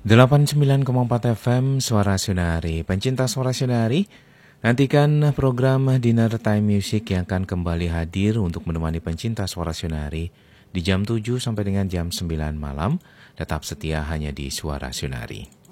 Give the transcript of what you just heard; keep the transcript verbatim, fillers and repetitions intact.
delapan puluh sembilan koma empat F M Suara Sunari. Pencinta Suara Sunari, nantikan program Dinner Time Music yang akan kembali hadir untuk menemani pencinta Suara Sunari di jam tujuh sampai dengan jam sembilan malam. Tetap setia hanya di Suara Sunari.